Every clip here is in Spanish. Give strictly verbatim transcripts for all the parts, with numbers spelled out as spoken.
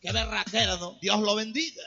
Qué berraquera, ¿no? Dios lo bendiga.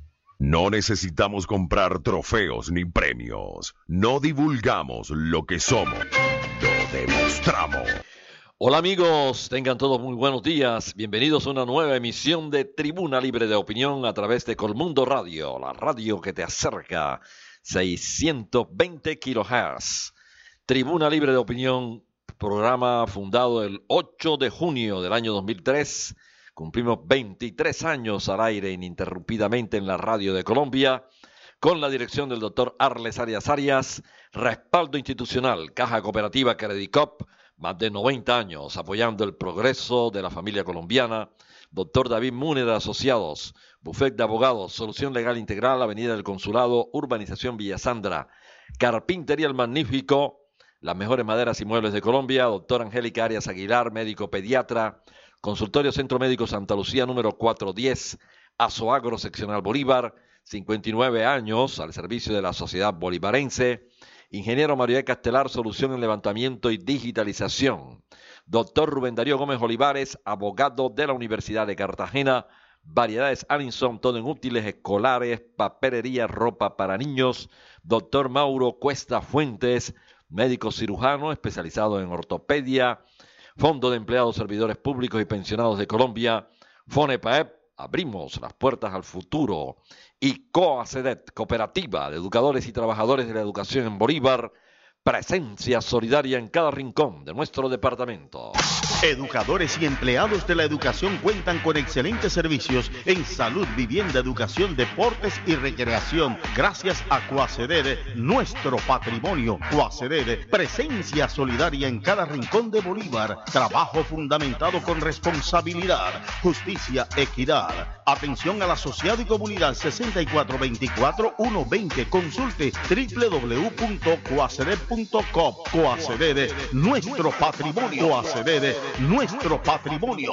No necesitamos comprar trofeos ni premios. No divulgamos lo que somos. Lo demostramos. Hola amigos, tengan todos muy buenos días. Bienvenidos a una nueva emisión de Tribuna Libre de Opinión a través de Colmundo Radio, la radio que te acerca. seiscientos veinte kilohertz. Tribuna Libre de Opinión, programa fundado el ocho de junio del año dos mil tres. Cumplimos veintitrés años al aire ininterrumpidamente en la radio de Colombia, con la dirección del doctor Arles Arias Arias, respaldo institucional, Caja Cooperativa Credicop, más de noventa años apoyando el progreso de la familia colombiana, doctor David Múnera Asociados, Bufet de Abogados, Solución Legal Integral, Avenida del Consulado, Urbanización Villa Sandra, Carpintería El Magnífico, las mejores maderas y muebles de Colombia, doctora Angélica Arias Aguilar, médico pediatra, Consultorio Centro Médico Santa Lucía, número cuatrocientos diez, Azoagro Seccional Bolívar, cincuenta y nueve años, al servicio de la sociedad bolivarense. Ingeniero Mario Castelar, solución en levantamiento y digitalización. Doctor Rubén Darío Gómez Olivares, abogado de la Universidad de Cartagena. Variedades Allinson, todo en útiles escolares, papelería, ropa para niños. Doctor Mauro Cuesta Fuentes, médico cirujano especializado en ortopedia. Fondo de Empleados, Servidores Públicos y Pensionados de Colombia, FONEPAEP, abrimos las puertas al futuro. Y COACEDET, Cooperativa de Educadores y Trabajadores de la Educación en Bolívar, presencia solidaria en cada rincón de nuestro departamento. Educadores y empleados de la educación cuentan con excelentes servicios en salud, vivienda, educación, deportes y recreación. Gracias a COACEDET, nuestro patrimonio. COACEDET, presencia solidaria en cada rincón de Bolívar. Trabajo fundamentado con responsabilidad, justicia, equidad. Atención al asociado y comunidad sesenta y cuatro veinticuatro ciento veinte. Consulte doble u doble u doble u punto coacedet punto com. COACEDET, nuestro patrimonio. COACEDET, nuestro patrimonio.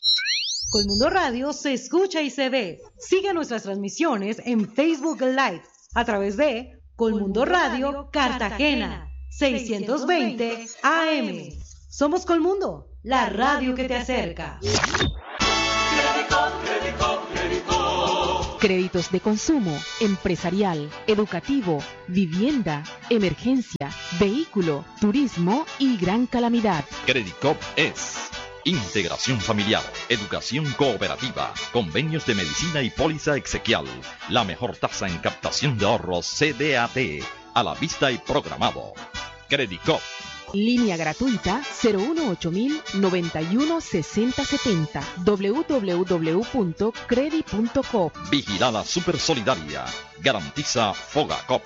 Colmundo Radio se escucha y se ve. Sigue nuestras transmisiones en Facebook Live a través de Colmundo Radio Cartagena seiscientos veinte A M. Somos Colmundo, la radio que te acerca. Créditos de consumo, empresarial, educativo, vivienda, emergencia, vehículo, turismo y gran calamidad. Credicop es integración familiar, educación cooperativa, convenios de medicina y póliza exequial. La mejor tasa en captación de ahorros C D A T, a la vista y programado. Credicop. Línea gratuita cero uno ocho mil noventa y uno sesenta setenta. doble u doble u doble u punto credi punto com. Vigilada Super Solidaria. Garantiza Fogacop.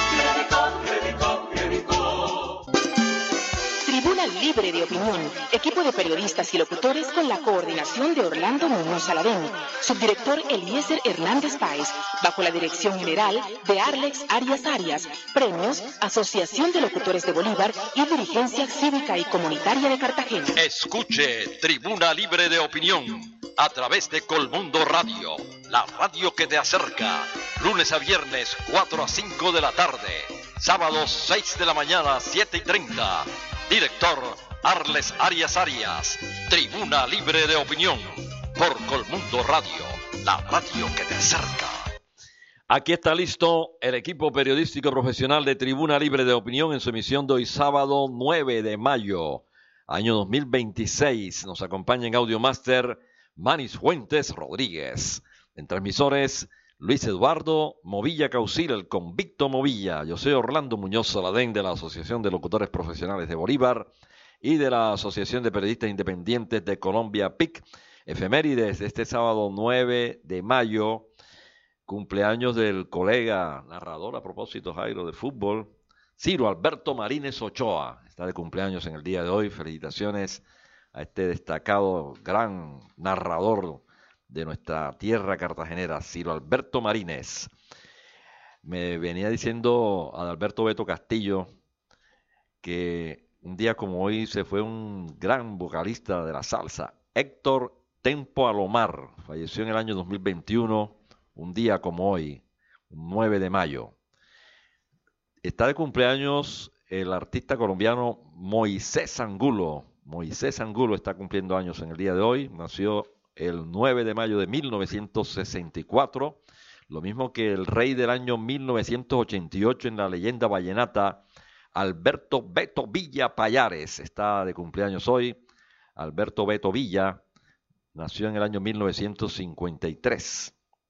Tribuna Libre de Opinión, equipo de periodistas y locutores con la coordinación de Orlando Muñoz Saladén, subdirector Eliezer Hernández Páez, bajo la dirección general de Arlex Arias Arias, premios Asociación de Locutores de Bolívar y Dirigencia Cívica y Comunitaria de Cartagena. Escuche Tribuna Libre de Opinión a través de Colmundo Radio, la radio que te acerca, lunes a viernes cuatro a cinco de la tarde, sábados seis de la mañana siete y treinta. Director Arles Arias Arias. Tribuna Libre de Opinión por Colmundo Radio, la radio que te acerca. Aquí está listo el equipo periodístico profesional de Tribuna Libre de Opinión en su emisión de hoy sábado nueve de mayo, año dos mil veintiséis. Nos acompaña en Audio Master Manis Fuentes Rodríguez. En transmisores Luis Eduardo Movilla Caucil, el convicto Movilla. Yo soy Orlando Muñoz Saladén de la Asociación de Locutores Profesionales de Bolívar y de la Asociación de Periodistas Independientes de Colombia, P I C. Efemérides de este sábado nueve de mayo, cumpleaños del colega narrador, a propósito, Jairo, de fútbol, Ciro Alberto Marínez Ochoa. Está de cumpleaños en el día de hoy. Felicitaciones a este destacado gran narrador de nuestra tierra cartagenera, Ciro Alberto Marínez. Me venía diciendo Adalberto Beto Castillo que un día como hoy se fue un gran vocalista de la salsa, Héctor Tempo Alomar. Falleció en el año dos mil veintiuno, un día como hoy, nueve de mayo. Está de cumpleaños el artista colombiano Moisés Angulo. Moisés Angulo está cumpliendo años en el día de hoy. Nació el nueve de mayo de mil novecientos sesenta y cuatro, lo mismo que el rey del año mil novecientos ochenta y ocho en la leyenda vallenata, Alberto Beto Villa Payares, está de cumpleaños hoy. Alberto Beto Villa nació en el año mil novecientos cincuenta y tres.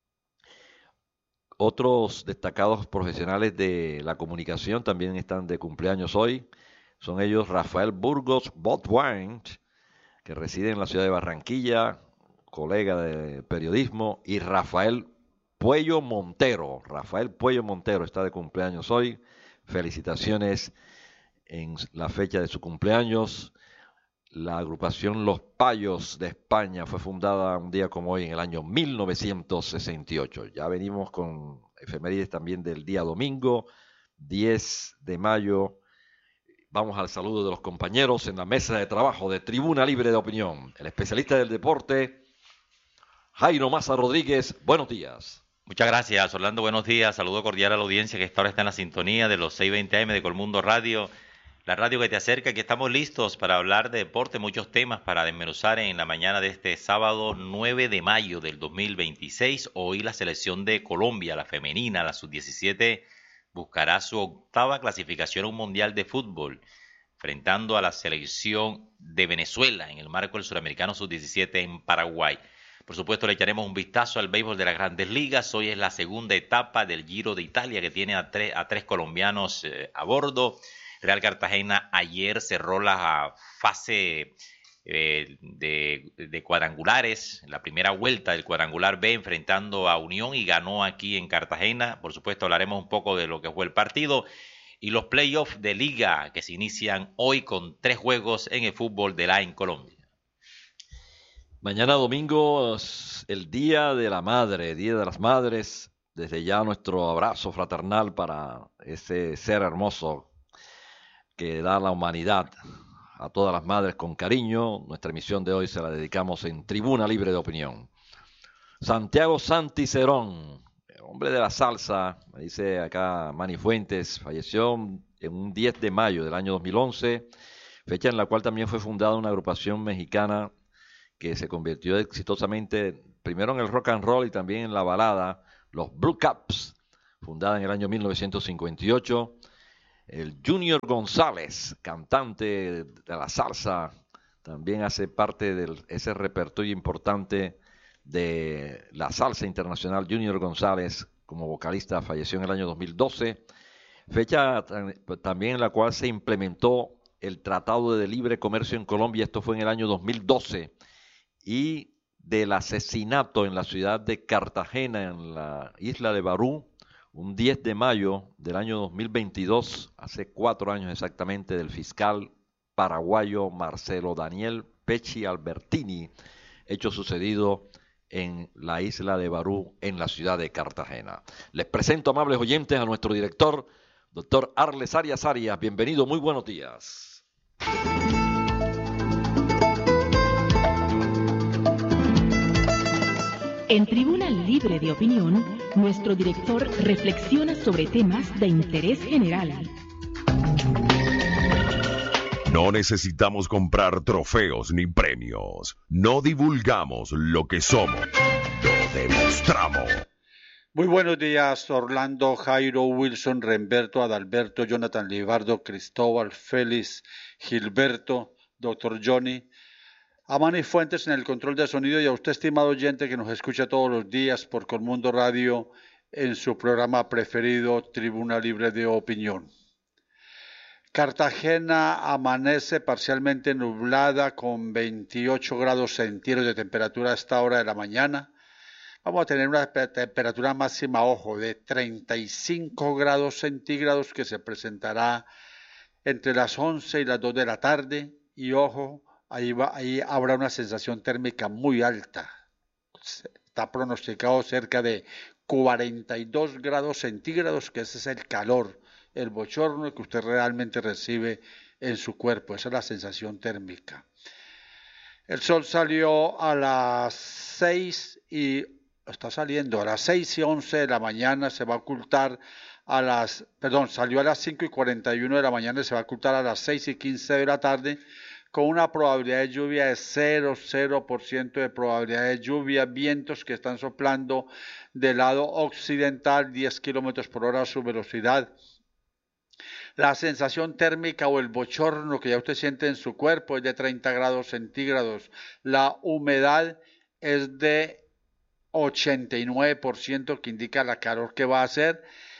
Otros destacados profesionales de la comunicación también están de cumpleaños hoy. Son ellos Rafael Burgos Botwine, que reside en la ciudad de Barranquilla, colega de periodismo, y Rafael Puello Montero. Rafael Puello Montero está de cumpleaños hoy. Felicitaciones en la fecha de su cumpleaños. La agrupación Los Payos de España fue fundada un día como hoy en el año mil novecientos sesenta y ocho. Ya venimos con efemérides también del día domingo, diez de mayo. Vamos al saludo de los compañeros en la mesa de trabajo de Tribuna Libre de Opinión. El especialista del deporte, Jairo Maza Rodríguez. Buenos días. Muchas gracias, Orlando. Buenos días. Saludo cordial a la audiencia que esta hora está en la sintonía de los seiscientos veinte A M de Colmundo Radio. La radio que te acerca, que estamos listos para hablar de deporte, muchos temas para desmenuzar en la mañana de este sábado nueve de mayo del dos mil veintiséis. Hoy la selección de Colombia, la femenina, la sub diecisiete, buscará su octava clasificación a un mundial de fútbol, enfrentando a la selección de Venezuela en el marco del Suramericano sub diecisiete en Paraguay. Por supuesto, le echaremos un vistazo al béisbol de las Grandes Ligas. Hoy es la segunda etapa del Giro de Italia, que tiene a, tre- a tres colombianos eh, a bordo. Real Cartagena ayer cerró la fase eh, de, de cuadrangulares, la primera vuelta del cuadrangular B, enfrentando a Unión, y ganó aquí en Cartagena. Por supuesto, hablaremos un poco de lo que fue el partido y los playoffs de liga que se inician hoy con tres juegos en el fútbol de la en Colombia. Mañana domingo es el Día de la Madre, Día de las Madres. Desde ya nuestro abrazo fraternal para ese ser hermoso que da la humanidad a todas las madres con cariño. Nuestra emisión de hoy se la dedicamos en Tribuna Libre de Opinión. Santiago Santi Cerón, hombre de la salsa, me dice acá Manny Fuentes, falleció en un diez de mayo del año dos mil once, fecha en la cual también fue fundada una agrupación mexicana que se convirtió exitosamente primero en el rock and roll y también en la balada, los Blue Caps, fundada en el año mil novecientos cincuenta y ocho. El Junior González, cantante de la salsa, también hace parte de ese repertorio importante de la salsa internacional. Junior González, como vocalista, falleció en el año dos mil doce, fecha también en la cual se implementó el Tratado de Libre Comercio en Colombia. Esto fue en el año dos mil doce, y del asesinato en la ciudad de Cartagena, en la isla de Barú, un diez de mayo del año dos mil veintidós, hace cuatro años exactamente, del fiscal paraguayo Marcelo Daniel Pecci Albertini, hecho sucedido en la isla de Barú, en la ciudad de Cartagena. Les presento, amables oyentes, a nuestro director, doctor Arles Arias Arias. Bienvenido, muy buenos días. En Tribuna Libre de Opinión, nuestro director reflexiona sobre temas de interés general. No necesitamos comprar trofeos ni premios. No divulgamos lo que somos. Lo demostramos. Muy buenos días, Orlando, Jairo, Wilson, Remberto, Adalberto, Jonathan Libardo, Cristóbal, Félix, Gilberto, doctor Johnny, a Manny Fuentes en el control de sonido, y a usted, estimado oyente, que nos escucha todos los días por Colmundo Radio en su programa preferido, Tribuna Libre de Opinión. Cartagena amanece parcialmente nublada con veintiocho grados centígrados de temperatura a esta hora de la mañana. Vamos a tener una temperatura máxima, ojo, de treinta y cinco grados centígrados, que se presentará entre las once y las dos de la tarde, y ojo, Ahí, va, ahí habrá una sensación térmica muy alta. Está pronosticado cerca de cuarenta y dos grados centígrados, que ese es el calor, el bochorno que usted realmente recibe en su cuerpo. Esa es la sensación térmica. El sol salió a las seis y está saliendo a las seis y once de la mañana, se va a ocultar a las, perdón, salió a las cinco y cuarenta y uno de la mañana y se va a ocultar a las seis y quince de la tarde, con una probabilidad de lluvia de cero coma cero por ciento de probabilidad de lluvia, vientos que están soplando del lado occidental, diez kilómetros por hora a su velocidad. La sensación térmica o el bochorno que ya usted siente en su cuerpo es de treinta grados centígrados. La humedad es de ochenta y nueve por ciento, que indica la calor que va a hacer.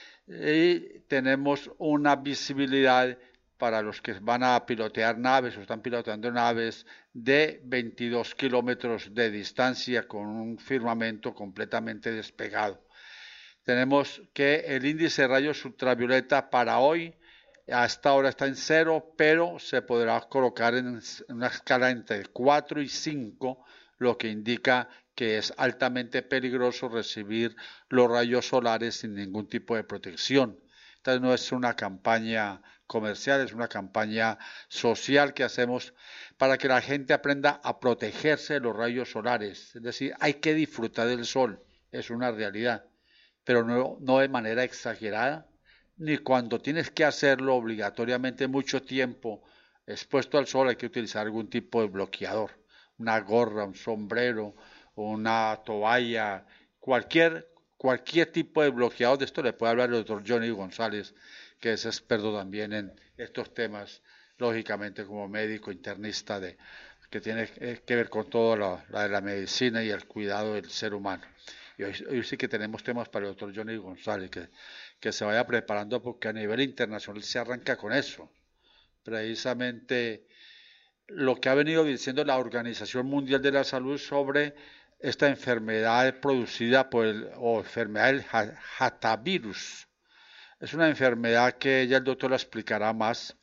Y tenemos una visibilidad para los que van a pilotear naves o están piloteando naves de veintidós kilómetros de distancia con un firmamento completamente despegado. Tenemos que el índice de rayos ultravioleta para hoy hasta ahora está en cero, pero se podrá colocar en una escala entre cuatro y cinco, lo que indica que es altamente peligroso recibir los rayos solares sin ningún tipo de protección. Entonces no es una campaña comercial, es una campaña social que hacemos para que la gente aprenda a protegerse de los rayos solares. Es decir, hay que disfrutar del sol, es una realidad, pero no, no de manera exagerada, ni cuando tienes que hacerlo obligatoriamente mucho tiempo expuesto al sol hay que utilizar algún tipo de bloqueador, una gorra, un sombrero, una toalla, cualquier, cualquier tipo de bloqueador. De esto le puede hablar el doctor Johnny González, que es experto también en estos temas, lógicamente como médico internista, de, que tiene que ver con todo lo, la de la medicina y el cuidado del ser humano. Y hoy, hoy sí que tenemos temas para el doctor Johnny González, que, que se vaya preparando porque a nivel internacional se arranca con eso. Precisamente lo que ha venido diciendo la Organización Mundial de la Salud sobre esta enfermedad producida por el, o enfermedad del hantavirus. Es una enfermedad que ya el doctor la explicará más.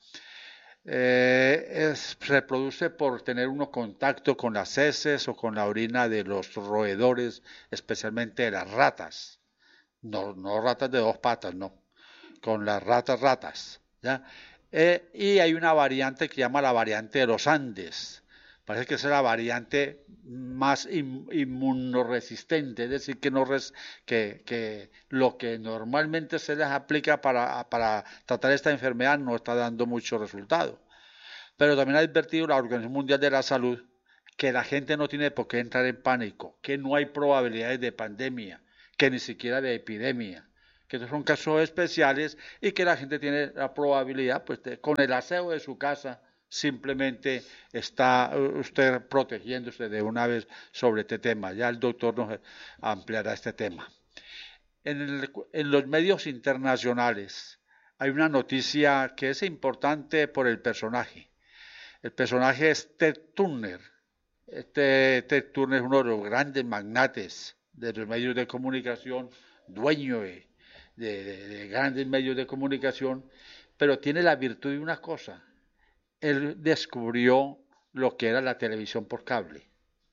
Eh, es, se produce por tener uno contacto con las heces o con la orina de los roedores, especialmente de las ratas. No, no ratas de dos patas, no. Con las ratas ratas, ¿ya? Eh, y hay una variante que se llama la variante de los Andes. Parece que es la variante más in, inmunoresistente, es decir, que, no res, que, que lo que normalmente se les aplica para, para tratar esta enfermedad no está dando mucho resultado. Pero también ha advertido la Organización Mundial de la Salud que la gente no tiene por qué entrar en pánico, que no hay probabilidades de pandemia, que ni siquiera de epidemia, que estos son casos especiales y que la gente tiene la probabilidad, pues, de, con el aseo de su casa, simplemente está usted protegiéndose de una vez sobre este tema. Ya el doctor nos ampliará este tema. En, el, en los medios internacionales hay una noticia que es importante por el personaje. El personaje es Ted Turner. Este Ted Turner es uno de los grandes magnates de los medios de comunicación, dueño de, de, de, de grandes medios de comunicación, pero tiene la virtud de una cosa. Él descubrió lo que era la televisión por cable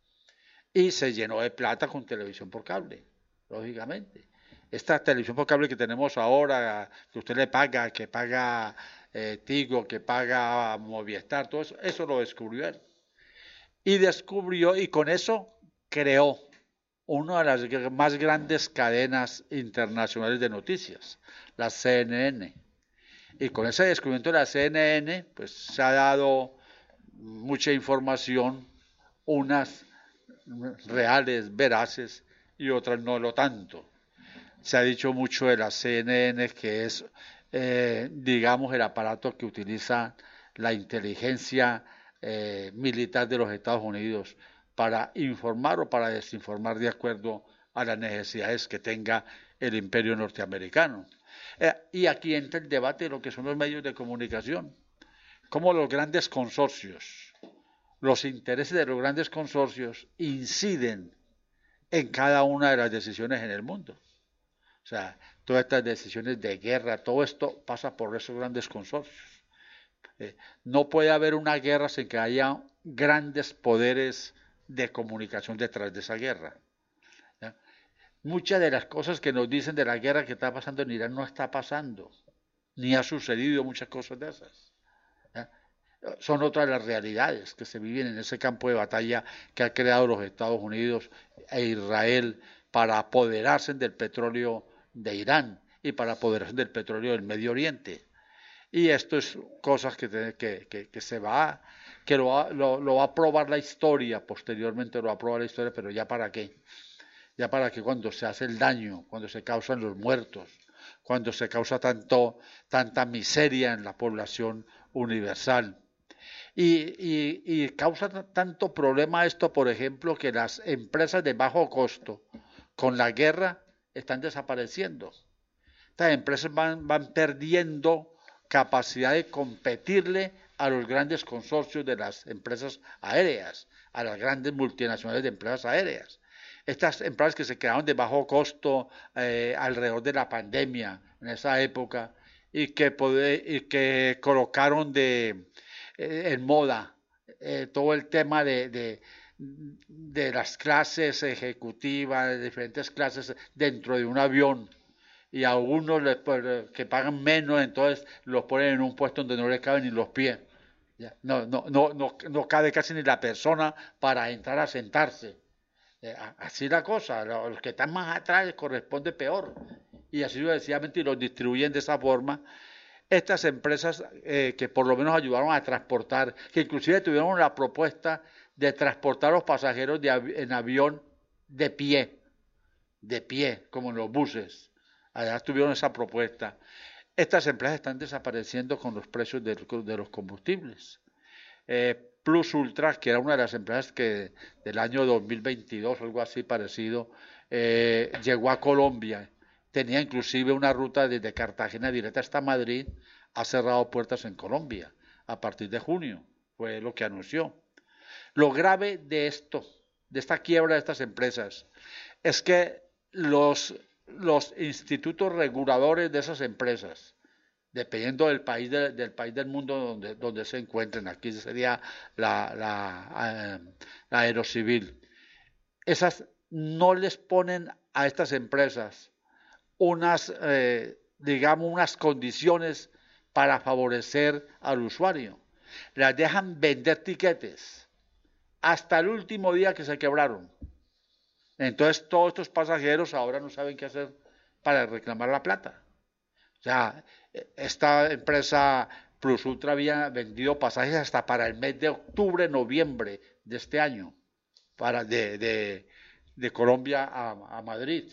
y se llenó de plata con televisión por cable, lógicamente. Esta televisión por cable que tenemos ahora, que usted le paga, que paga eh, Tigo, que paga Movistar, todo eso, eso lo descubrió él. Y descubrió, y con eso creó una de las más grandes cadenas internacionales de noticias, la C N N. Y con ese descubrimiento de la C N N, pues se ha dado mucha información, unas reales, veraces, y otras no lo tanto. Se ha dicho mucho de la C N N, que es, eh, digamos, el aparato que utiliza la inteligencia eh, militar de los Estados Unidos para informar o para desinformar de acuerdo a las necesidades que tenga el imperio norteamericano. Eh, y aquí entra el debate de lo que son los medios de comunicación, cómo los grandes consorcios, los intereses de los grandes consorcios inciden en cada una de las decisiones en el mundo. O sea, todas estas decisiones de guerra, todo esto pasa por esos grandes consorcios. Eh, no puede haber una guerra sin que haya grandes poderes de comunicación detrás de esa guerra. ¿Ya? Muchas de las cosas que nos dicen de la guerra que está pasando en Irán no está pasando, ni ha sucedido muchas cosas de esas. ¿Ya? Son otras las realidades que se viven en ese campo de batalla que ha creado los Estados Unidos e Israel para apoderarse del petróleo de Irán y para apoderarse del petróleo del Medio Oriente. Y esto es cosas que, que, que, que se va, que lo va, lo, lo va a probar la historia, posteriormente lo va a probar la historia, pero ya para qué, ya para qué cuando se hace el daño, cuando se causan los muertos, cuando se causa tanto, tanta miseria en la población universal. Y, y, y causa tanto problema esto, por ejemplo, que las empresas de bajo costo con la guerra están desapareciendo. Estas empresas van, van perdiendo capacidad de competirle a los grandes consorcios de las empresas aéreas, a las grandes multinacionales de empresas aéreas. Estas empresas que se crearon de bajo costo eh, alrededor de la pandemia, en esa época, y que, poder, y que colocaron de, eh, en moda eh, todo el tema de, de, de las clases ejecutivas, de diferentes clases dentro de un avión, y a algunos les, que pagan menos, entonces los ponen en un puesto donde no les caben ni los pies. No, no, no, no, no cabe casi ni la persona para entrar a sentarse. Así la cosa, los que están más atrás les corresponde peor. Y así sucesivamente, y los distribuyen de esa forma. Estas empresas eh, que por lo menos ayudaron a transportar, que inclusive tuvieron la propuesta de transportar a los pasajeros de av en avión de pie, de pie, como en los buses. Allá tuvieron esa propuesta. Estas empresas están desapareciendo con los precios de, de los combustibles. Eh, Plus Ultra, que era una de las empresas que del año dos mil veintidós, algo así parecido, eh, llegó a Colombia. Tenía inclusive una ruta desde Cartagena directa hasta Madrid, ha cerrado puertas en Colombia a partir de junio, fue lo que anunció. Lo grave de esto, de esta quiebra de estas empresas, es que los, los institutos reguladores de esas empresas, dependiendo del país, de, del, país del mundo donde, donde se encuentren, aquí sería la, la, eh, la Aerocivil, esas no les ponen a estas empresas unas, eh, digamos, unas condiciones para favorecer al usuario. Las dejan vender tiquetes hasta el último día que se quebraron. Entonces todos estos pasajeros ahora no saben qué hacer para reclamar la plata. O sea, esta empresa Plus Ultra había vendido pasajes hasta para el mes de octubre, noviembre de este año, para de, de, de Colombia a, a Madrid.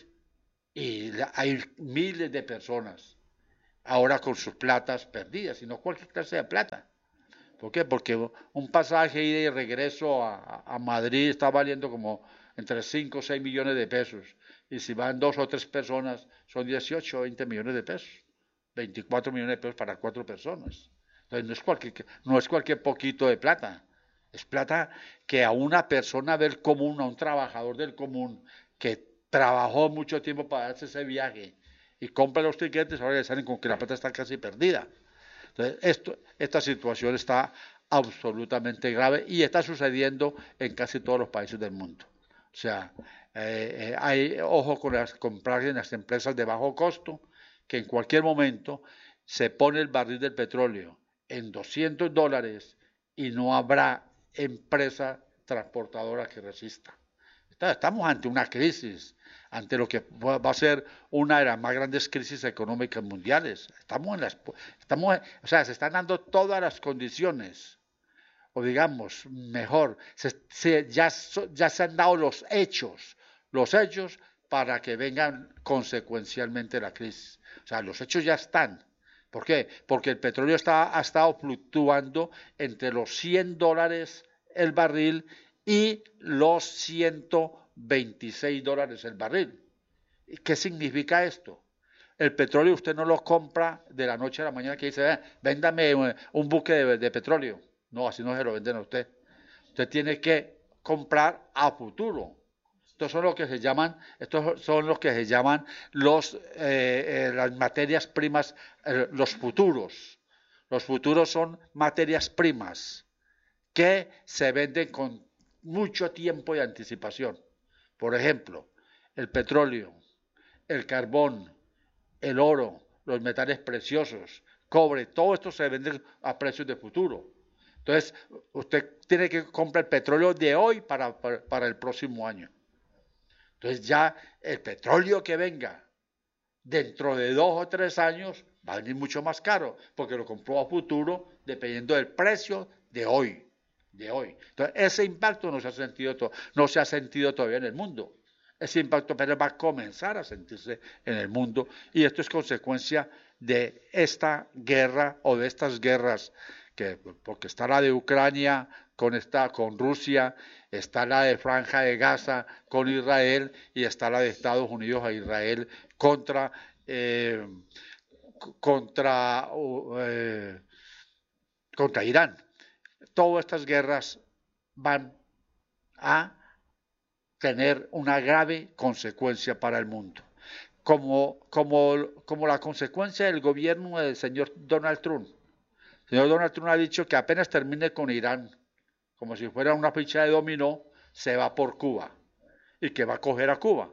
Y hay miles de personas ahora con sus platas perdidas, y no cualquier clase de plata. ¿Por qué? Porque un pasaje ida y regreso a, a Madrid está valiendo como entre cinco o seis millones de pesos. Y si van dos o tres personas, son dieciocho o veinte millones de pesos. veinticuatro millones de pesos para cuatro personas. Entonces no es cualquier, no es cualquier poquito de plata. Es plata que a una persona del común, a un trabajador del común, que trabajó mucho tiempo para darse ese viaje y compra los tiquetes, ahora le salen con que la plata está casi perdida. Entonces, esto, esta situación está absolutamente grave y está sucediendo en casi todos los países del mundo. O sea, eh, eh, hay ojo con las compras en las empresas de bajo costo, que en cualquier momento se pone el barril del petróleo en doscientos dólares y no habrá empresa transportadora que resista. Estamos ante una crisis, ante lo que va a ser una de las más grandes crisis económicas mundiales. Estamos en las, estamos, o sea, se están dando todas las condiciones, o digamos, mejor, se, se, ya, ya se han dado los hechos, los hechos para que vengan consecuencialmente la crisis. O sea, los hechos ya están. ¿Por qué? Porque el petróleo está, ha estado fluctuando entre los cien dólares el barril y los ciento veintiséis dólares el barril. ¿Qué significa esto? El petróleo usted no lo compra de la noche a la mañana que dice, véndame un buque de, de petróleo. No, así no se lo venden a usted. Usted tiene que comprar a futuro. Estos son los que se llaman, estos son los que se llaman los, eh, eh, las materias primas, eh, los futuros. Los futuros son materias primas que se venden con mucho tiempo de anticipación. Por ejemplo, el petróleo, el carbón, el oro, los metales preciosos, cobre, todo esto se vende a precios de futuro. Entonces, usted tiene que comprar el petróleo de hoy para, para, para el próximo año. Entonces ya el petróleo que venga dentro de dos o tres años va a venir mucho más caro, porque lo compró a futuro dependiendo del precio de hoy. de hoy. Entonces, ese impacto no se ha sentido, to- no se ha sentido todavía en el mundo. Ese impacto apenas va a comenzar a sentirse en el mundo, y esto es consecuencia de esta guerra o de estas guerras, que, porque está la de Ucrania con, esta, con Rusia, está la de Franja de Gaza con Israel, y está la de Estados Unidos a Israel contra, eh, contra, eh, contra Irán. Todas estas guerras van a tener una grave consecuencia para el mundo. Como, como, como la consecuencia del gobierno del señor Donald Trump. El señor Donald Trump ha dicho que apenas termine con Irán, como si fuera una ficha de dominó, se va por Cuba y que va a coger a Cuba.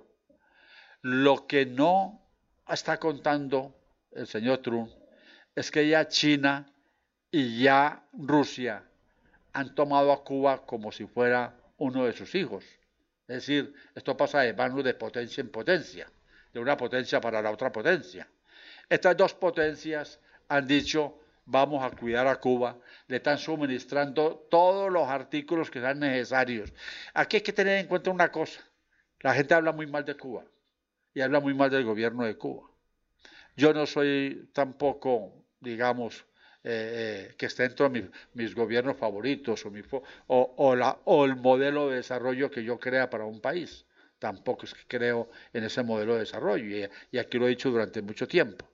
Lo que no está contando el señor Trump es que ya China y ya Rusia han tomado a Cuba como si fuera uno de sus hijos. Es decir, esto pasa de manos de potencia en potencia, de una potencia para la otra potencia. Estas dos potencias han dicho, vamos a cuidar a Cuba, le están suministrando todos los artículos que sean necesarios. Aquí hay que tener en cuenta una cosa, la gente habla muy mal de Cuba y habla muy mal del gobierno de Cuba. Yo no soy tampoco, digamos, Eh, eh, que esté dentro de mis, mis gobiernos favoritos o, mi, o, o, la, o el modelo de desarrollo que yo crea para un país. Tampoco es que creo en ese modelo de desarrollo, y, y aquí lo he dicho durante mucho tiempo.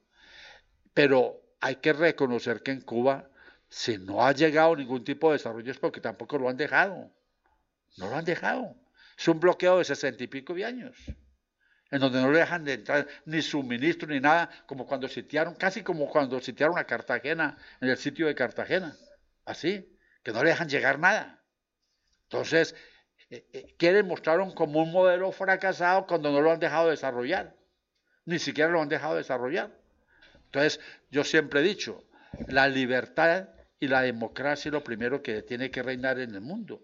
Pero hay que reconocer que en Cuba, si no ha llegado ningún tipo de desarrollo, es porque tampoco lo han dejado. No lo han dejado. Es un bloqueo de sesenta y pico de años, en donde no le dejan de entrar ni suministro ni nada, como cuando sitiaron, casi como cuando sitiaron a Cartagena, en el sitio de Cartagena, así, que no le dejan llegar nada. Entonces, eh, eh, quieren mostrarlo como un modelo fracasado cuando no lo han dejado desarrollar, ni siquiera lo han dejado desarrollar. Entonces, yo siempre he dicho, la libertad y la democracia es lo primero que tiene que reinar en el mundo.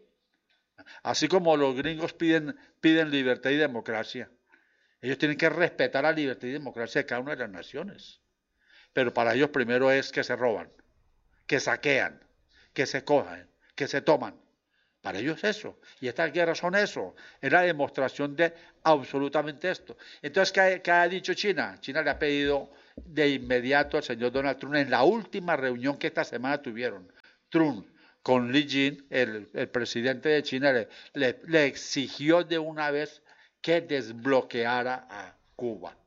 Así como los gringos piden, piden libertad y democracia, ellos tienen que respetar la libertad y democracia de cada una de las naciones. Pero para ellos primero es que se roban, que saquean, que se cojan, que se toman. Para ellos es eso. Y estas guerras son eso. Es la demostración de absolutamente esto. Entonces, ¿qué, qué ha dicho China? China le ha pedido de inmediato al señor Donald Trump, en la última reunión que esta semana tuvieron, Trump con Li Jin, el, el presidente de China, le, le, le exigió de una vez que desbloqueara a Cuba.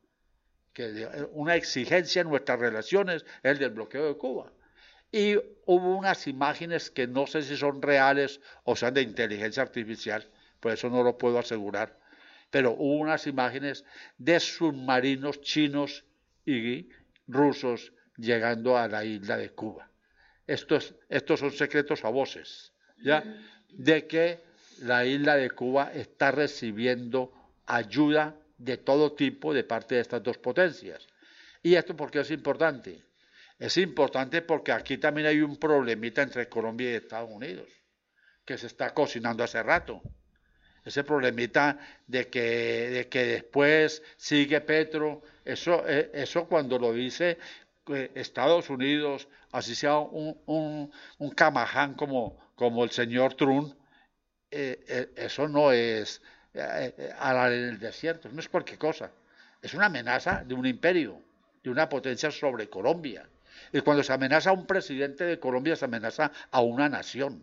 Que una exigencia en nuestras relaciones es el desbloqueo de Cuba. Y hubo unas imágenes que no sé si son reales o sean de inteligencia artificial, por eso no lo puedo asegurar, pero hubo unas imágenes de submarinos chinos y rusos llegando a la isla de Cuba. Estos, estos son secretos a voces, ¿ya? De que la isla de Cuba está recibiendo ayuda de todo tipo de parte de estas dos potencias. ¿Y esto por qué es importante? Es importante porque aquí también hay un problemita entre Colombia y Estados Unidos, que se está cocinando hace rato. Ese problemita de que, de que después sigue Petro, eso, eso cuando lo dice Estados Unidos, así sea un, un, un camaján como, como el señor Trump, eh, eh, eso no es eh, a en el desierto, no es cualquier cosa, es una amenaza de un imperio, de una potencia sobre Colombia. Y cuando se amenaza a un presidente de Colombia, se amenaza a una nación,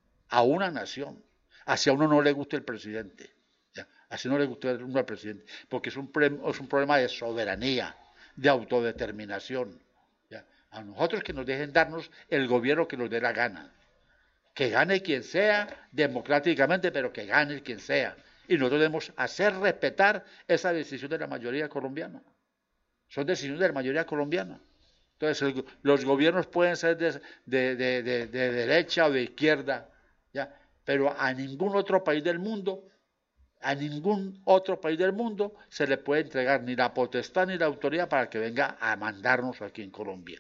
a una nación. Así a uno no le gusta el presidente, ¿ya? Así no le gusta uno al presidente, porque es un, es un problema de soberanía, de autodeterminación. ¿Ya? A nosotros que nos dejen darnos el gobierno que nos dé la gana, que gane quien sea democráticamente, pero que gane quien sea. Y nosotros debemos hacer respetar esa decisión de la mayoría colombiana. Son decisiones de la mayoría colombiana. Entonces, el, los gobiernos pueden ser de, de, de, de, de derecha o de izquierda, ¿ya? Pero a ningún otro país del mundo, a ningún otro país del mundo se le puede entregar ni la potestad ni la autoridad para que venga a mandarnos aquí en Colombia.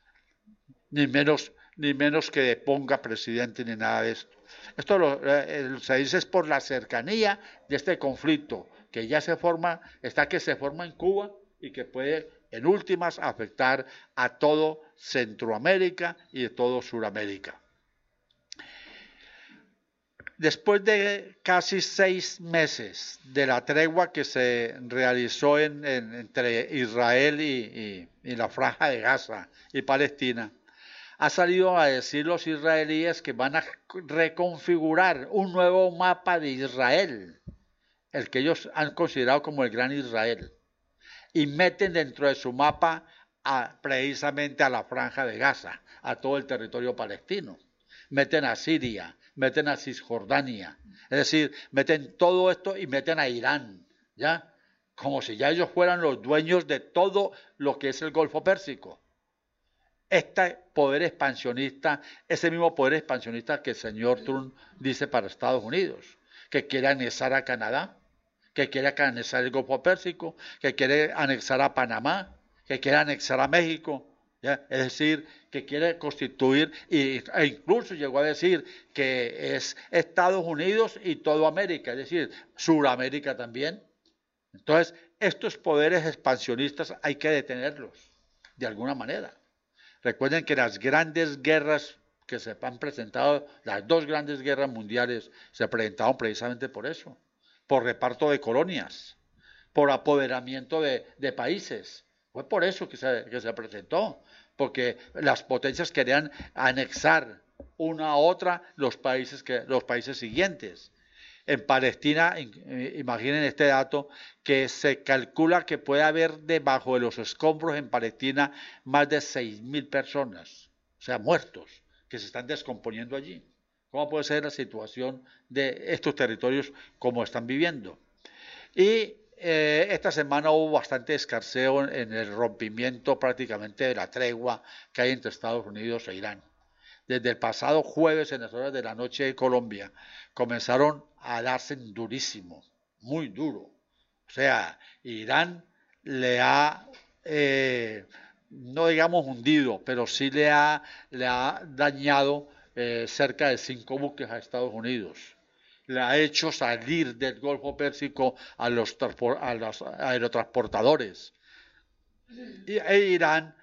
Ni menos, ni menos que deponga presidente ni nada de esto. Esto lo, eh, se dice es por la cercanía de este conflicto, que ya se forma, está que se forma en Cuba y que puede en últimas afectar a todo Centroamérica y a todo Suramérica. Después de casi seis meses de la tregua que se realizó en, en, entre Israel y, y, y la Franja de Gaza y Palestina, ha salido a decir los israelíes que van a reconfigurar un nuevo mapa de Israel, el que ellos han considerado como el Gran Israel, y meten dentro de su mapa a, precisamente a la Franja de Gaza, a todo el territorio palestino. Meten a Siria, meten a Cisjordania, es decir, meten todo esto y meten a Irán, ¿ya? Como si ya ellos fueran los dueños de todo lo que es el Golfo Pérsico. Este poder expansionista, ese mismo poder expansionista que el señor Trump dice para Estados Unidos, que quiere anexar a Canadá, que quiere anexar el Golfo Pérsico, que quiere anexar a Panamá, que quiere anexar a México, ¿ya? Es decir, que quiere constituir, e incluso llegó a decir que es Estados Unidos y toda América, es decir, Suramérica también. Entonces, estos poderes expansionistas hay que detenerlos, de alguna manera. Recuerden que las grandes guerras que se han presentado, las dos grandes guerras mundiales, se presentaron precisamente por eso, por reparto de colonias, por apoderamiento de, de países. Fue por eso que se, que se presentó, porque las potencias querían anexar una a otra los países, que, los países siguientes. En Palestina, imaginen este dato, que se calcula que puede haber debajo de los escombros en Palestina más de seis mil personas, o sea, muertos, que se están descomponiendo allí. ¿Cómo puede ser la situación de estos territorios como están viviendo? Y eh, esta semana hubo bastante escarceo en el rompimiento prácticamente de la tregua que hay entre Estados Unidos e Irán. Desde el pasado jueves, en las horas de la noche de Colombia, comenzaron a darse durísimo, muy duro. O sea, Irán le ha, eh, no digamos hundido, pero sí le ha, le ha dañado eh, cerca de cinco buques a Estados Unidos. Le ha hecho salir del Golfo Pérsico a los, a los aerotransportadores. Y e Irán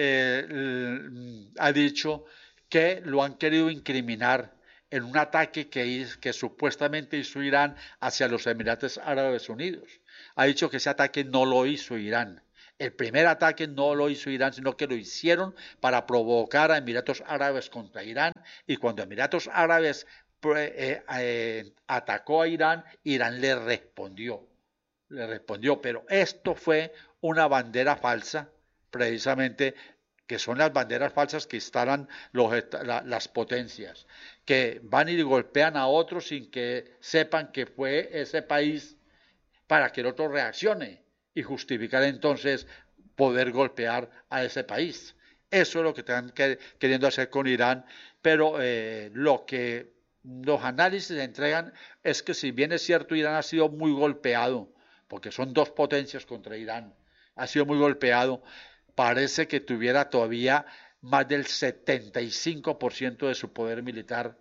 eh, ha dicho que lo han querido incriminar en un ataque que, que supuestamente hizo Irán hacia los Emiratos Árabes Unidos. Ha dicho que ese ataque no lo hizo Irán. El primer ataque no lo hizo Irán, sino que lo hicieron para provocar a Emiratos Árabes contra Irán, y cuando Emiratos Árabes eh, eh, atacó a Irán, Irán le respondió, le respondió, pero esto fue una bandera falsa, precisamente, que son las banderas falsas que instalan los, la, las potencias, que van y golpean a otros sin que sepan que fue ese país, para que el otro reaccione y justificar entonces poder golpear a ese país. Eso es lo que están queriendo hacer con Irán, pero eh, lo que los análisis entregan es que, si bien es cierto, Irán ha sido muy golpeado, porque son dos potencias contra Irán, ha sido muy golpeado, parece que tuviera todavía más del setenta y cinco por ciento de su poder militar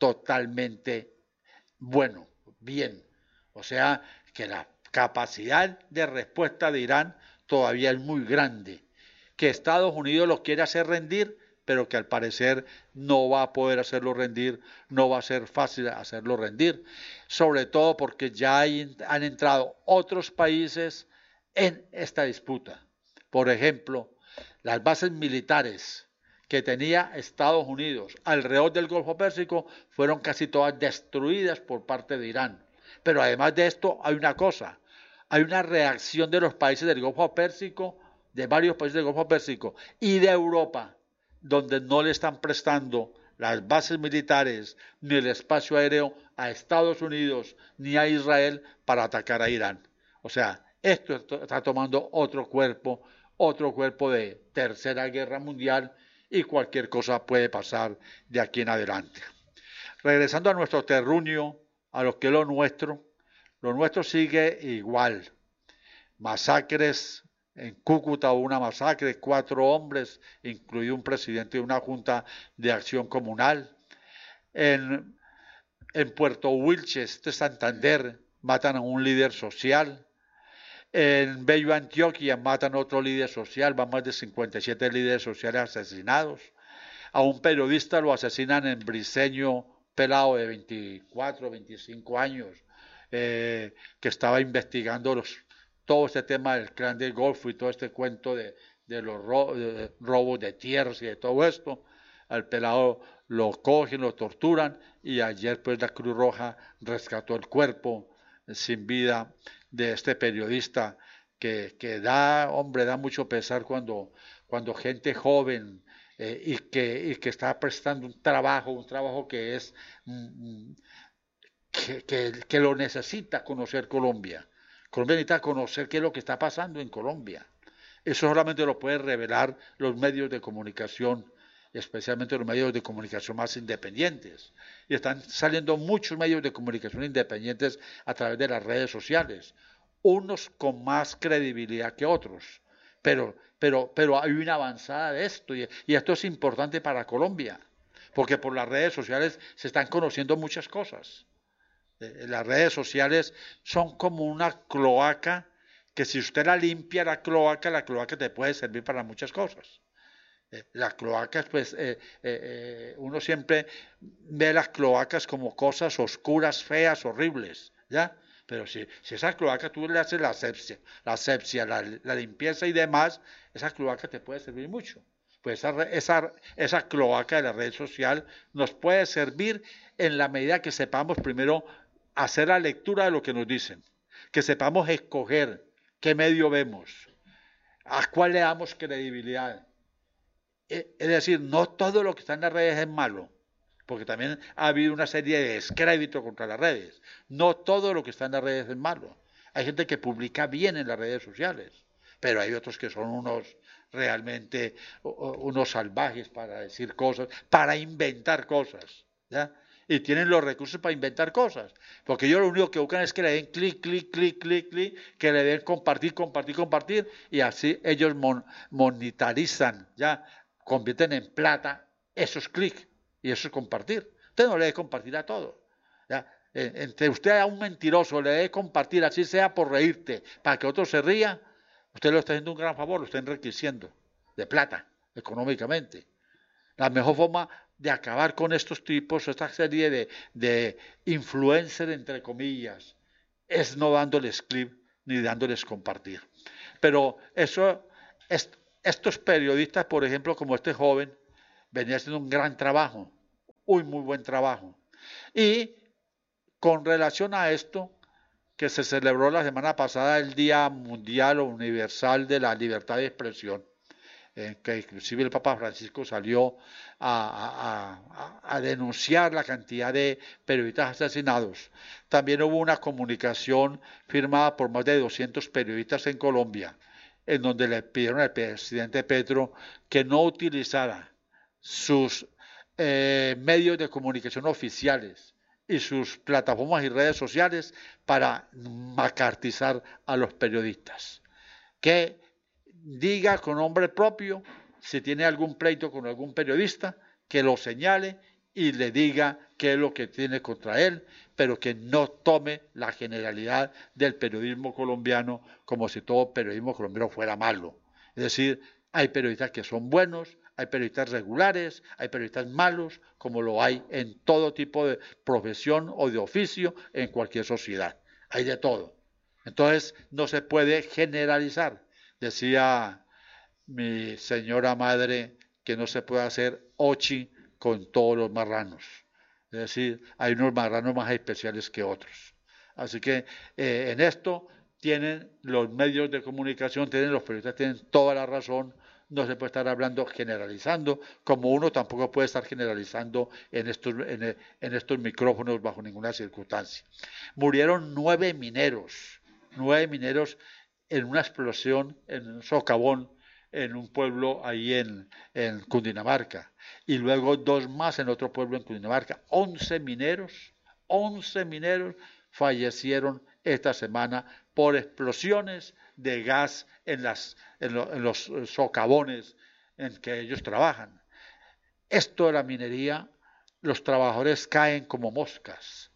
totalmente bueno, bien. O sea, que la capacidad de respuesta de Irán todavía es muy grande, que Estados Unidos lo quiere hacer rendir, pero que al parecer no va a poder hacerlo rendir, no va a ser fácil hacerlo rendir, sobre todo porque ya hay, han entrado otros países en esta disputa. Por ejemplo, las bases militares que tenía Estados Unidos alrededor del Golfo Pérsico fueron casi todas destruidas por parte de Irán. Pero además de esto hay una cosa, hay una reacción de los países del Golfo Pérsico, de varios países del Golfo Pérsico y de Europa, donde no le están prestando las bases militares ni el espacio aéreo a Estados Unidos ni a Israel para atacar a Irán. O sea, esto está tomando otro cuerpo, otro cuerpo de tercera guerra mundial, y cualquier cosa puede pasar de aquí en adelante. Regresando a nuestro terruño, a lo que es lo nuestro, lo nuestro sigue igual. Masacres, en Cúcuta hubo una masacre, cuatro hombres, incluido un presidente de una junta de acción comunal. En, en Puerto Wilches, de Santander, matan a un líder social. En Bello, Antioquia, matan a otro líder social, van más de cincuenta y siete líderes sociales asesinados. A un periodista lo asesinan en Briceño, pelado de veinticuatro, veinticinco años eh, que estaba investigando los, todo este tema del clan del Golfo y todo este cuento de, de los ro, de, robos de tierras y de todo esto. Al pelado lo cogen, lo torturan y ayer pues la Cruz Roja rescató el cuerpo sin vida de este periodista que, que da, hombre, da mucho pesar cuando, cuando gente joven eh, y, que, y que está prestando un trabajo, un trabajo que es mm, que, que, que lo necesita conocer Colombia. Colombia necesita conocer qué es lo que está pasando en Colombia. Eso solamente lo pueden revelar los medios de comunicación, especialmente los medios de comunicación más independientes. Y están saliendo muchos medios de comunicación independientes a través de las redes sociales, unos con más credibilidad que otros. Pero, pero, pero hay una avanzada de esto, y, y esto es importante para Colombia, porque por las redes sociales se están conociendo muchas cosas. Eh, las redes sociales son como una cloaca, que si usted la limpia, la cloaca, la cloaca te puede servir para muchas cosas. Las cloacas, pues, eh, eh, eh, uno siempre ve las cloacas como cosas oscuras, feas, horribles, ¿ya? Pero si, si esa cloaca tú le haces la asepsia, la asepsia, la, la limpieza y demás, esa cloaca te puede servir mucho. Pues esa, esa, esa cloaca de la red social nos puede servir en la medida que sepamos primero hacer la lectura de lo que nos dicen, que sepamos escoger qué medio vemos, a cuál le damos credibilidad. Es decir, no todo lo que está en las redes es malo, porque también ha habido una serie de descrédito contra las redes. No todo lo que está en las redes es malo. Hay gente que publica bien en las redes sociales, pero hay otros que son unos realmente unos salvajes para decir cosas, para inventar cosas, ¿ya? Y tienen los recursos para inventar cosas, porque ellos lo único que buscan es que le den clic, clic, clic, clic, clic, que le den compartir, compartir, compartir, y así ellos mon monetarizan, ¿ya? Convierten en plata esos clics y eso es compartir. Usted no le debe compartir a todo, ¿ya? Entre usted a un mentiroso le debe compartir, así sea por reírte, para que otro se ría, usted lo está haciendo un gran favor, lo está enriqueciendo de plata, económicamente. La mejor forma de acabar con estos tipos, esta serie de, de influencers, entre comillas, es no dándoles clip ni dándoles compartir. Pero eso es... Estos periodistas, por ejemplo, como este joven, venía haciendo un gran trabajo, un muy buen trabajo. Y con relación a esto, que se celebró la semana pasada el Día Mundial o Universal de la Libertad de Expresión, en que inclusive el Papa Francisco salió a, a, a, a denunciar la cantidad de periodistas asesinados. También hubo una comunicación firmada por más de doscientos periodistas en Colombia, en donde le pidieron al presidente Petro que no utilizara sus eh, medios de comunicación oficiales y sus plataformas y redes sociales para macartizar a los periodistas. Que diga con nombre propio, si tiene algún pleito con algún periodista, que lo señale y le diga qué es lo que tiene contra él, pero que no tome la generalidad del periodismo colombiano como si todo periodismo colombiano fuera malo. Es decir, hay periodistas que son buenos, hay periodistas regulares, hay periodistas malos, como lo hay en todo tipo de profesión o de oficio en cualquier sociedad. Hay de todo. Entonces, no se puede generalizar. Decía mi señora madre que no se puede hacer ochi con todos los marranos. Es decir, hay unos marranos más especiales que otros. Así que eh, en esto tienen los medios de comunicación, tienen los periodistas, tienen toda la razón. No se puede estar hablando generalizando, como uno tampoco puede estar generalizando en estos, en, en estos micrófonos bajo ninguna circunstancia. Murieron nueve mineros, nueve mineros en una explosión en un socavón en un pueblo ahí en, en Cundinamarca, y luego dos más en otro pueblo en Cundinamarca. Once mineros, once mineros fallecieron esta semana por explosiones de gas en, las, en, lo, en los socavones en que ellos trabajan. Esto de la minería, los trabajadores caen como moscas.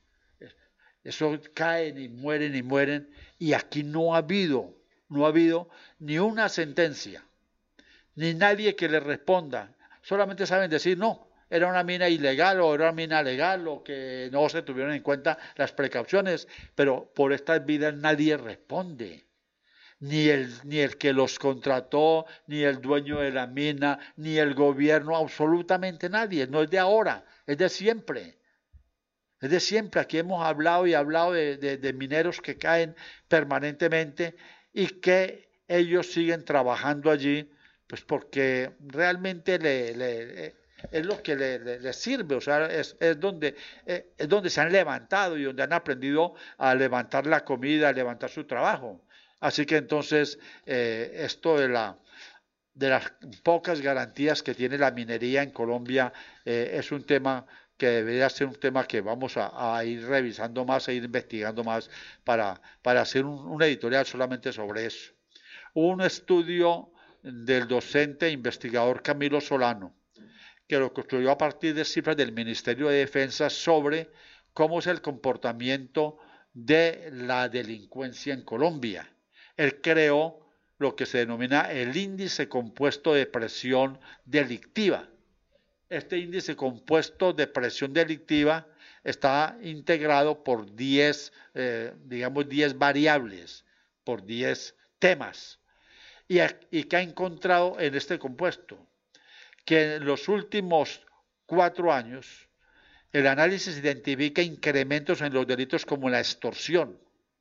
Eso caen y mueren y mueren, y aquí no ha habido, no ha habido ni una sentencia, ni nadie que le responda. Solamente saben decir, no, era una mina ilegal o era una mina legal o que no se tuvieron en cuenta las precauciones, pero por estas vidas nadie responde. Ni el, ni el que los contrató, ni el dueño de la mina, ni el gobierno, absolutamente nadie. No es de ahora, es de siempre. Es de siempre. Aquí hemos hablado y hablado de, de, de mineros que caen permanentemente y que ellos siguen trabajando allí, pues porque realmente le, le, es lo que le, le, le sirve, o sea, es, es, donde, es donde se han levantado y donde han aprendido a levantar la comida, a levantar su trabajo. Así que entonces eh, esto de, la, de las pocas garantías que tiene la minería en Colombia eh, es un tema que debería ser un tema que vamos a, a ir revisando más, a ir investigando más para, para hacer un, un editorial solamente sobre eso. Hubo un estudio del docente e investigador Camilo Solano, que lo construyó a partir de cifras del Ministerio de Defensa sobre cómo es el comportamiento de la delincuencia en Colombia. Él creó lo que se denomina el índice compuesto de presión delictiva. Este índice compuesto de presión delictiva está integrado por diez, eh, digamos, diez variables, por diez temas. Y, y que ha encontrado en este compuesto que en los últimos cuatro años el análisis identifica incrementos en los delitos como la extorsión.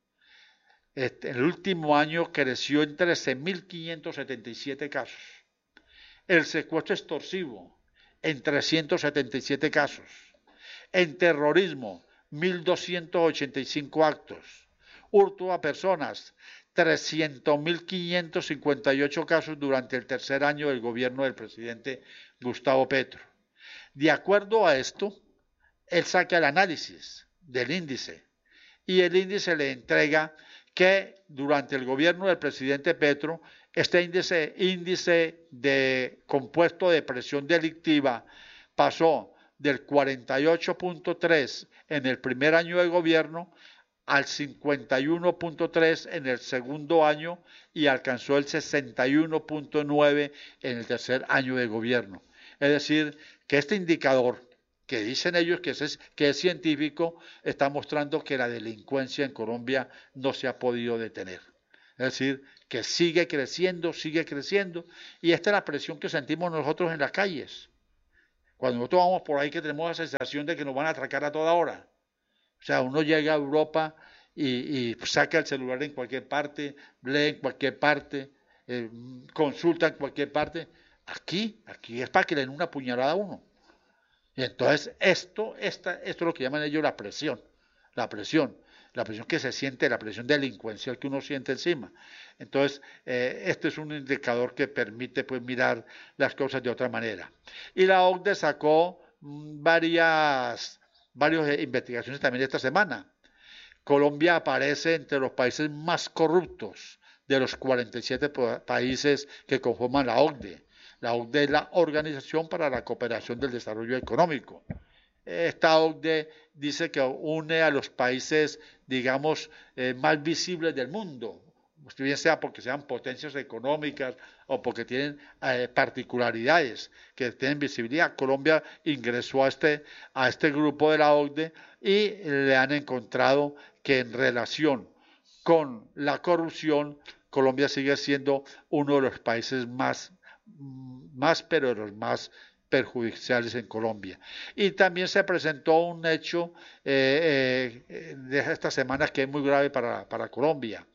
Este, el último año creció en trece mil quinientos setenta y siete casos. El secuestro extorsivo en trescientos setenta y siete casos. En terrorismo, mil doscientos ochenta y cinco actos. Hurto a personas, trescientos mil quinientos cincuenta y ocho casos durante el tercer año del gobierno del presidente Gustavo Petro. De acuerdo a esto, él saca el análisis del índice y el índice le entrega que durante el gobierno del presidente Petro, este índice, índice de compuesto de presión delictiva pasó del cuarenta y ocho punto tres en el primer año de gobierno al cincuenta y uno punto tres en el segundo año y alcanzó el sesenta y uno punto nueve en el tercer año de gobierno. Es decir, que este indicador, que dicen ellos que es, que es científico, está mostrando que la delincuencia en Colombia no se ha podido detener. Es decir, que sigue creciendo, sigue creciendo, y esta es la presión que sentimos nosotros en las calles. Cuando nosotros vamos por ahí que tenemos la sensación de que nos van a atracar a toda hora. O sea, uno llega a Europa y, y saca el celular en cualquier parte, lee en cualquier parte, eh, consulta en cualquier parte. Aquí, aquí es para que le den una puñalada a uno. Y entonces esto, esta, esto es lo que llaman ellos la presión, la presión, la presión que se siente, la presión delincuencial que uno siente encima. Entonces, eh, este es un indicador que permite pues mirar las cosas de otra manera. Y la O C D E sacó mmm, varias, varias investigaciones también esta semana. Colombia aparece entre los países más corruptos de los cuarenta y siete países que conforman la O C D E. La O C D E es la Organización para la Cooperación del Desarrollo Económico. Esta O C D E dice que une a los países, digamos, eh, más visibles del mundo, bien sea porque sean potencias económicas o porque tienen eh, particularidades que tienen visibilidad. Colombia ingresó a este, a este grupo de la O C D E y le han encontrado que en relación con la corrupción, Colombia sigue siendo uno de los países más más pero de los más perjudiciales en Colombia. Y también se presentó un hecho eh, eh, de esta semana que es muy grave para, para Colombia.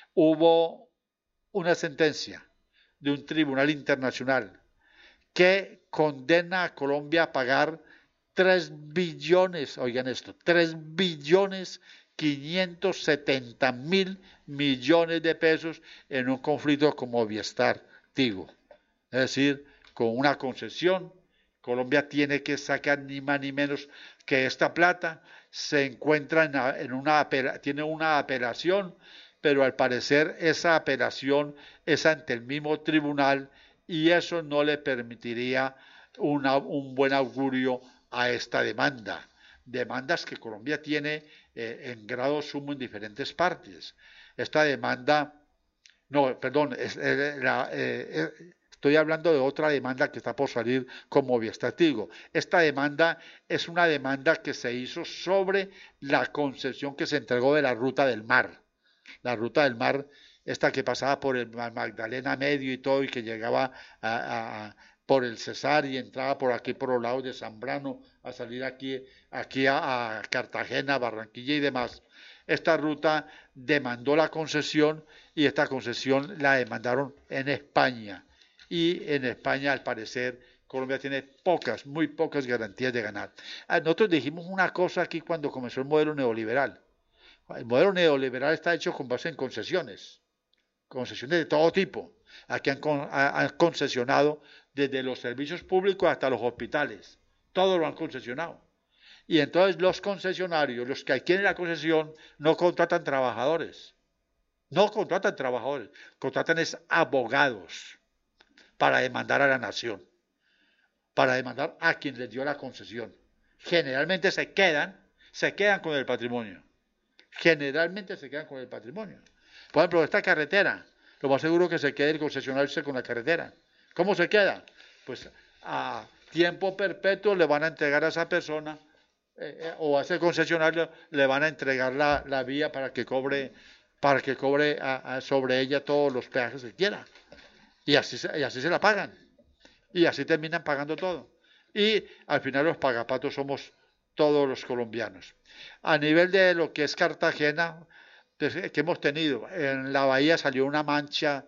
Hubo una sentencia de un tribunal internacional que condena a Colombia a pagar tres billones, oigan esto, tres billones quinientos setenta mil millones de pesos en un conflicto con Movistar Tigo. Es decir, con una concesión, Colombia tiene que sacar ni más ni menos que esta plata, se encuentra en, en una, tiene una apelación, pero al parecer esa apelación es ante el mismo tribunal y eso no le permitiría una, un buen augurio a esta demanda. Demandas que Colombia tiene eh, en grado sumo en diferentes partes. Esta demanda, no, perdón, es, eh, la, eh, Estoy hablando de otra demanda que está por salir con Movistar Tigo. Esta demanda es una demanda que se hizo sobre la concesión que se entregó de la Ruta del Mar. La Ruta del Mar, esta que pasaba por el Magdalena Medio y todo, y que llegaba a, a, a, por el Cesar y entraba por aquí, por los lados de Zambrano, a salir aquí, aquí a, a Cartagena, Barranquilla y demás. Esta ruta demandó la concesión y esta concesión la demandaron en España. Y en España, al parecer, Colombia tiene pocas, muy pocas garantías de ganar. Nosotros dijimos una cosa aquí cuando comenzó el modelo neoliberal. El modelo neoliberal está hecho con base en concesiones, concesiones de todo tipo. Aquí han, han concesionado desde los servicios públicos hasta los hospitales. Todo lo han concesionado. Y entonces los concesionarios, los que adquieren la concesión, no contratan trabajadores. No contratan trabajadores, contratan es abogados para demandar a la nación, para demandar a quien les dio la concesión. Generalmente se quedan, se quedan con el patrimonio. Generalmente se quedan con el patrimonio. Por ejemplo, esta carretera, lo más seguro que se quede el concesionario con la carretera. ¿Cómo se queda? Pues a tiempo perpetuo le van a entregar a esa persona eh, eh, o a ese concesionario le van a entregar la, la vía para que cobre, para que cobre a, a sobre ella todos los peajes que quiera. Y así, y así se la pagan. Y así terminan pagando todo. Y al final los pagapatos somos todos los colombianos. A nivel de lo que es Cartagena, que hemos tenido, en la bahía salió una mancha,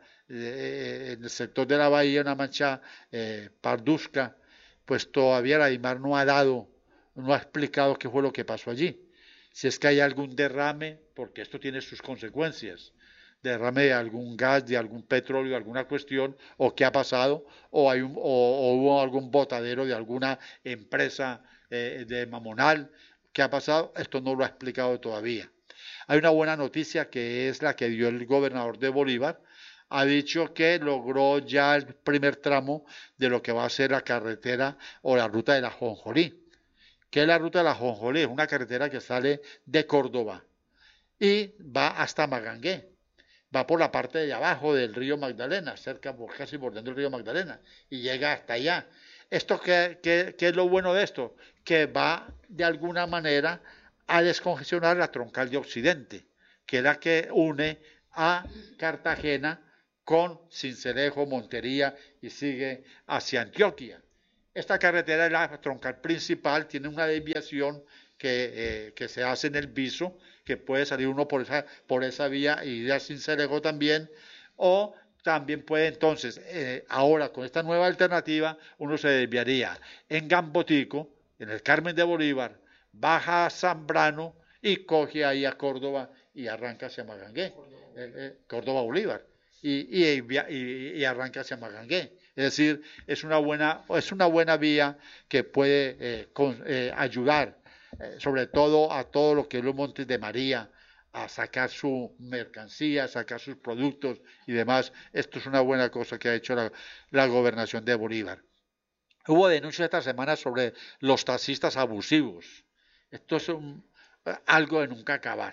eh, en el sector de la bahía, una mancha eh, parduzca, pues todavía la DIMAR no ha dado, no ha explicado qué fue lo que pasó allí. Si es que hay algún derrame, porque esto tiene sus consecuencias, derrame de algún gas, de algún petróleo, de alguna cuestión, o qué ha pasado, o, hay un, o, o hubo algún botadero de alguna empresa eh, de Mamonal, qué ha pasado, esto no lo ha explicado todavía. Hay una buena noticia que es la que dio el gobernador de Bolívar, ha dicho que logró ya el primer tramo de lo que va a ser la carretera o la ruta de la Jonjolí. ¿Qué es la ruta de la Jonjolí? Es una carretera que sale de Córdoba y va hasta Magangué. Va por la parte de abajo del río Magdalena, cerca, casi bordeando el río Magdalena, y llega hasta allá. ¿Esto qué, qué, qué es lo bueno de esto? Que va de alguna manera a descongestionar la troncal de Occidente, que es la que une a Cartagena con Sincelejo, Montería y sigue hacia Antioquia. Esta carretera es la troncal principal, tiene una desviación que, eh, que se hace en el Viso, que puede salir uno por esa, por esa vía y ir a Sincelejo también, o también puede entonces, eh, ahora con esta nueva alternativa, uno se desviaría en Gambotico, en el Carmen de Bolívar, baja a Zambrano y coge ahí a Córdoba y arranca hacia Magangué, eh, eh, Córdoba Bolívar, y, y, y, y arranca hacia Magangué. Es decir, es una buena, es una buena vía que puede eh, con, eh, ayudar, eh, sobre todo a todo lo que es los Montes de María, a sacar su mercancía, a sacar sus productos y demás. Esto es una buena cosa que ha hecho la, la gobernación de Bolívar. Hubo denuncias esta semana sobre los taxistas abusivos. Esto es un, algo de nunca acabar.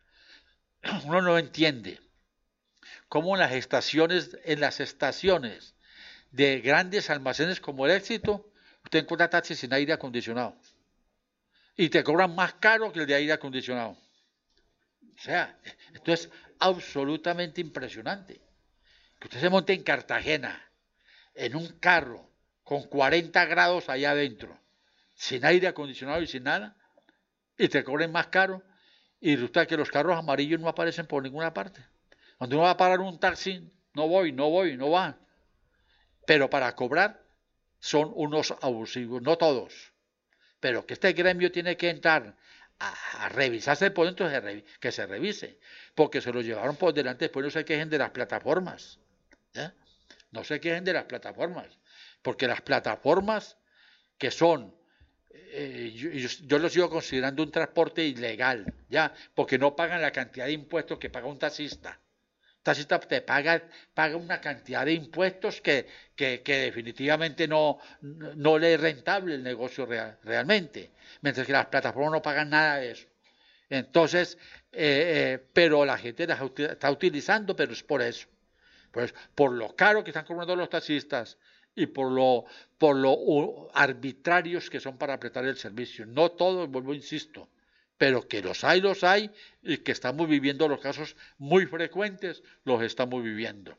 Uno no entiende cómo en las estaciones, en las estaciones de grandes almacenes como el Éxito, usted encuentra taxis sin aire acondicionado y te cobran más caro que el de aire acondicionado. O sea, esto es absolutamente impresionante. Que usted se monte en Cartagena, en un carro, con cuarenta grados allá adentro, sin aire acondicionado y sin nada, y te cobren más caro, y resulta que los carros amarillos no aparecen por ninguna parte. Cuando uno va a parar un taxi, no voy, no voy, no va. Pero para cobrar son unos abusivos, no todos. Pero que este gremio tiene que entrar a, a revisarse por dentro, que se revise, porque se lo llevaron por delante, después no se quejen de las plataformas. ¿eh? No se quejen de las plataformas, porque las plataformas que son, eh, yo, yo lo sigo considerando un transporte ilegal, ya, porque no pagan la cantidad de impuestos que paga un taxista. Un taxista te paga, paga una cantidad de impuestos que, que, que definitivamente no, no le es rentable el negocio real, realmente, mientras que las plataformas no pagan nada de eso. Entonces, eh, eh, pero la gente las está utilizando, pero es por eso. Pues por lo caro que están cobrando los taxistas y por lo, por lo uh, arbitrarios que son para apretar el servicio. No todos, vuelvo, insisto, pero que los hay, los hay, y que estamos viviendo los casos muy frecuentes, los estamos viviendo.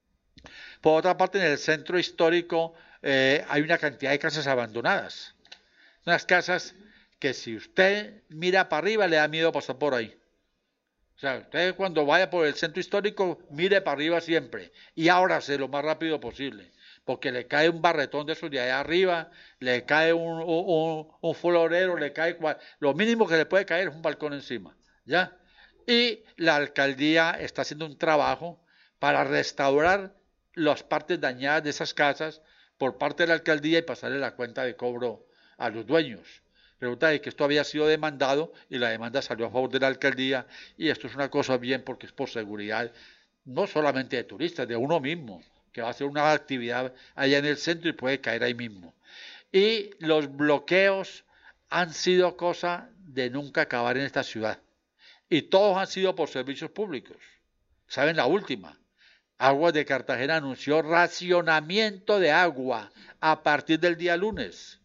Por otra parte, en el centro histórico eh, hay una cantidad de casas abandonadas. Unas casas que si usted mira para arriba le da miedo pasar por ahí. O sea, usted cuando vaya por el centro histórico, mire para arriba siempre y ábrase lo más rápido posible, porque le cae un barretón de esos de allá arriba, le cae un, un, un florero, le cae cual, lo mínimo que le puede caer es un balcón encima, ¿ya? Y la alcaldía está haciendo un trabajo para restaurar las partes dañadas de esas casas por parte de la alcaldía y pasarle la cuenta de cobro a los dueños. Resulta que esto había sido demandado y la demanda salió a favor de la alcaldía, y esto es una cosa bien porque es por seguridad, no solamente de turistas, de uno mismo, que va a hacer una actividad allá en el centro y puede caer ahí mismo. Y los bloqueos han sido cosa de nunca acabar en esta ciudad, y todos han sido por servicios públicos. ¿Saben la última? Aguas de Cartagena anunció racionamiento de agua a partir del día lunes.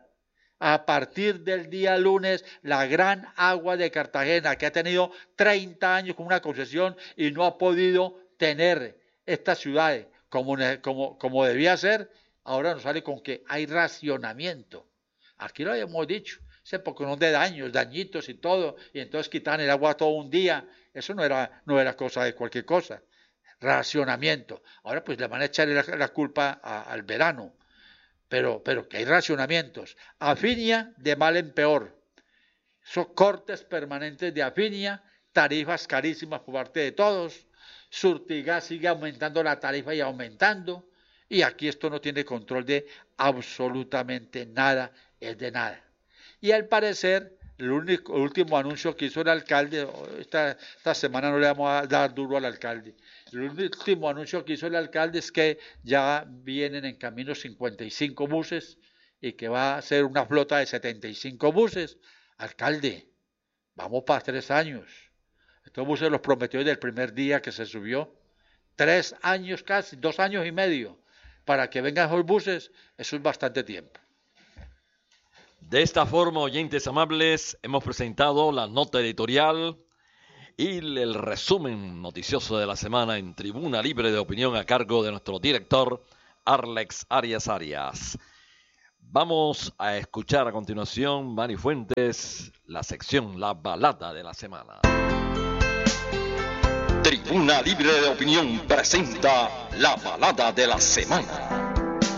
A partir del día lunes, la Gran Agua de Cartagena, que ha tenido treinta años con una concesión y no ha podido tener estas ciudades como, como, como debía ser, ahora nos sale con que hay racionamiento. Aquí lo habíamos dicho, ese poco de daños, dañitos y todo, y entonces quitan el agua todo un día. Eso no era, no era cosa de cualquier cosa. Racionamiento. Ahora pues le van a echar la, la culpa a, al verano. Pero, pero que hay racionamientos. Afinia de mal en peor. Son cortes permanentes de Afinia, tarifas carísimas por parte de todos. Surtigas sigue aumentando la tarifa y aumentando. Y aquí esto no tiene control de absolutamente nada, es de nada. Y al parecer, el, único, el último anuncio que hizo el alcalde, esta, esta semana no le vamos a dar duro al alcalde, el último anuncio que hizo el alcalde es que ya vienen en camino cincuenta y cinco buses y que va a ser una flota de setenta y cinco buses. Alcalde, vamos para tres años. Estos buses los prometió desde el primer día que se subió. Tres años casi, dos años y medio. Para que vengan esos buses, eso es bastante tiempo. De esta forma, oyentes amables, hemos presentado la nota editorial y el resumen noticioso de la semana en Tribuna Libre de Opinión a cargo de nuestro director Arlex Arias Arias. Vamos a escuchar a continuación, Mari Fuentes, la sección La Balada de la Semana. Tribuna Libre de Opinión presenta La Balada de la Semana.